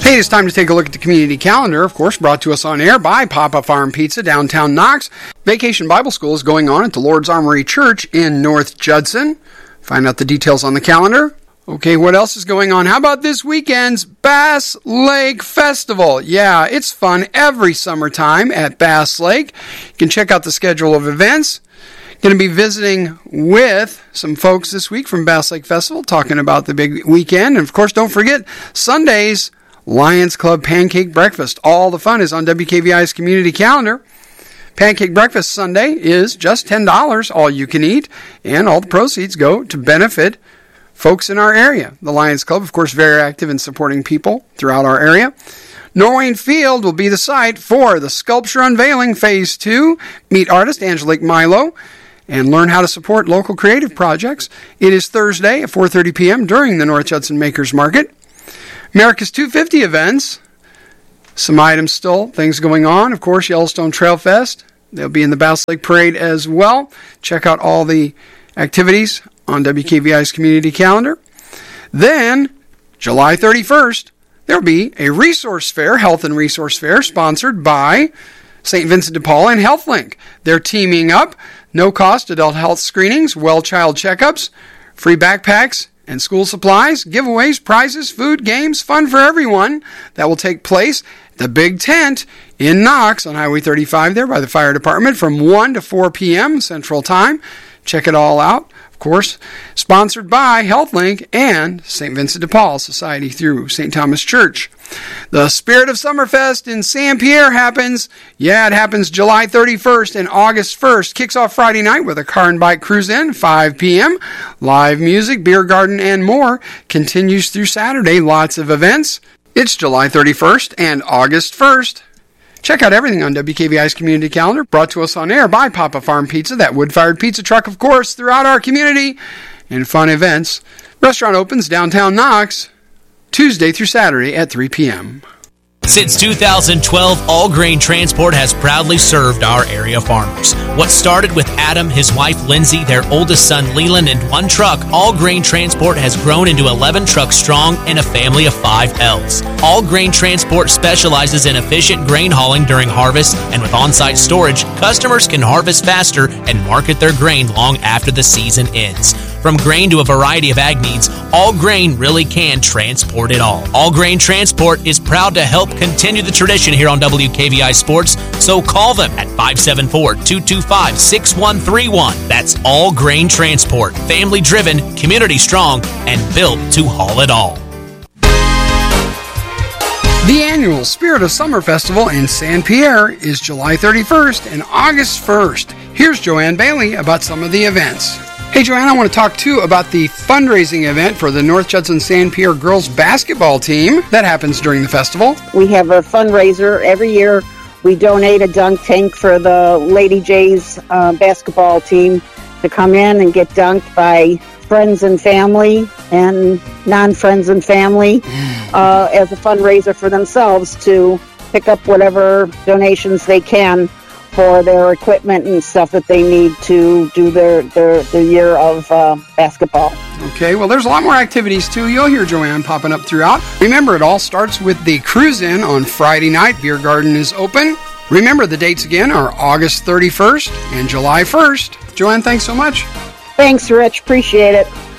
Hey, it's time to take a look at the community calendar, of course, brought to us on air by Papa Farm Pizza, downtown Knox. Vacation Bible School is going on at the Lord's Armory Church in North Judson. Find out the details on the calendar. Okay, what else is going on? How about this weekend's Bass Lake Festival? Yeah, it's fun every summertime at Bass Lake. You can check out the schedule of events. Going to be visiting with some folks this week from Bass Lake Festival, talking about the big weekend. And, of course, don't forget, Sunday's Lions Club Pancake Breakfast. All the fun is on WKVI's community calendar. Pancake Breakfast Sunday is just $10, all you can eat, and all the proceeds go to benefit folks in our area. The Lions Club, of course, very active in supporting people throughout our area. Norwayne Field will be the site for the Sculpture Unveiling Phase 2. Meet artist Angelique Milo and learn how to support local creative projects. It is Thursday at 4:30 p.m. during the North Judson Makers Market. America's 250 events. Some items still, things going on. Of course, Yellowstone Trail Fest. They'll be in the Bass Lake Parade as well. Check out all the activities on WKVI's community calendar. Then, July 31st, there'll be a resource fair, health and resource fair, sponsored by St. Vincent de Paul and HealthLink. They're teaming up. No-cost adult health screenings, well-child checkups, free backpacks, and school supplies, giveaways, prizes, food, games, fun for everyone. That will take place at the Big Tent in Knox on Highway 35 there by the fire department from 1 to 4 p.m. Central Time. Check it all out. Of course, sponsored by HealthLink and St. Vincent de Paul Society through St. Thomas Church. The Spirit of Summerfest in St. Pierre happens. Yeah, it happens July 31st and August 1st. Kicks off Friday night with a car and bike cruise-in, 5 p.m. Live music, beer garden, and more. Continues through Saturday. Lots of events. It's July 31st and August 1st. Check out everything on WKVI's community calendar, brought to us on air by Papa Farm Pizza, that wood-fired pizza truck, of course, throughout our community, and fun events. Restaurant opens downtown Knox Tuesday through Saturday at 3 p.m. Since 2012, All Grain Transport has proudly served our area farmers. What started with Adam, his wife Lindsay, their oldest son Leland, and one truck, All Grain Transport has grown into 11 trucks strong and a family of 5 L's. All Grain Transport specializes in efficient grain hauling during harvest, and with on-site storage, customers can harvest faster and market their grain long after the season ends. From grain to a variety of ag needs, All Grain really can transport it all. All Grain Transport is proud to help continue the tradition here on WKVI Sports, so call them at 574-225-6131. That's All Grain Transport. Family driven, community strong, and built to haul it all. The annual Spirit of Summer Festival in St. Pierre is July 31st and August 1st. Here's Joanne Bailey about some of the events. Hey, Joanne, I want to talk, too, about the fundraising event for the North Judson St. Pierre girls basketball team. That happens during the festival. We have a fundraiser every year. We donate a dunk tank for the Lady Jays basketball team to come in and get dunked by friends and family and non-friends and family as a fundraiser for themselves to pick up whatever donations they can for their equipment and stuff that they need to do their year of basketball. Okay, well, there's a lot more activities, too. You'll hear Joanne popping up throughout. Remember, it all starts with the cruise-in on Friday night. Beer garden is open. Remember, the dates again are August 31st and July 1st. Joanne, thanks so much. Thanks, Rich. Appreciate it.